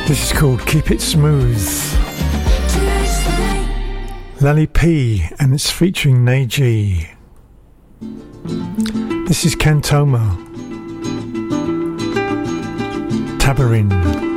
This is called Keep It Smooth. Lally P, and it's featuring Neji. This is Cantoma. Tabarin.